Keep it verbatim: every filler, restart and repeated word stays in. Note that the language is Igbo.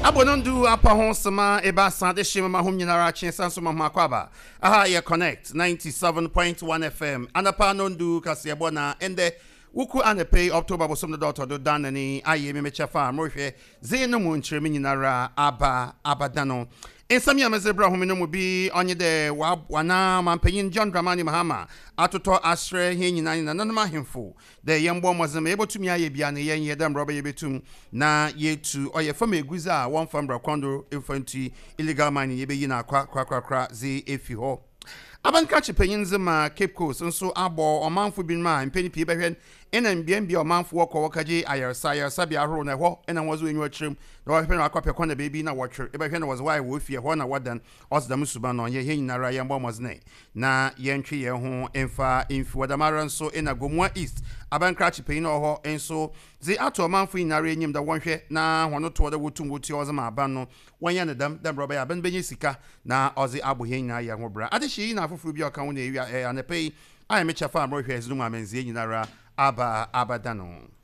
Abonondu apa hon sama eba sande shima ma hum nyinara chinsan so ma kwaba. Aha ye connect ninety-seven point one F M. Anapa nondu kase bona ende wuku anepe October bosom no dot do danani aye me mechafa mohwe ze no mu nchire nyinara aba abadano. Ensami amezebra home no mu bi onye de wana mampanyin John Dramani Mahama atoto asre he nyina na nanoma hemfo de yembo mozema ebotumi aye bia na yen yedam roba yebetum na yetu oye fam eguza a won fam brakondo infanti illegal mining yebeyi na kwa kwa kwa kwa ze efi ho abanka chipenyin zema Cape Coast nso abo omanfo bin ma mpeni pie behwen ena mbia mbia omanfo wokọ wokaje ayarsa ayarsa bia horo na ho ena wazo enyu atrim na wa hwen akwa pekọ na baby na wotwer e behwen was why wo fie ho na wadan osdam suba no ye hin nara ye mbo mozne na ye ntwe ye ho emfa emfi wadamara nso ena Gomua East abanka chipenyin ho enso ze ato omanfo nara enyim da wonhwe na hono to da wotum woti ozama aban no wanya ne dam dam roba ya ban benye sika na ozi abo hin na ye ho bra adeshi na afofuru bi oka wo na ewia anepe I am a chafa more here, Zuma Menzi, Nara, Abba, Abadano.